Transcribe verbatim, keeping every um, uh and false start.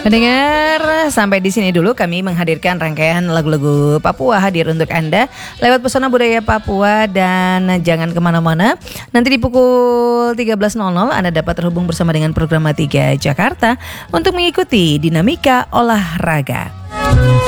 Mendengar sampai di sini dulu kami menghadirkan rangkaian lagu-lagu Papua hadir untuk Anda lewat Pesona Budaya Papua, dan jangan kemana-mana. Nanti di pukul tiga belas nol nol Anda dapat terhubung bersama dengan Program tiga Jakarta untuk mengikuti dinamika olahraga.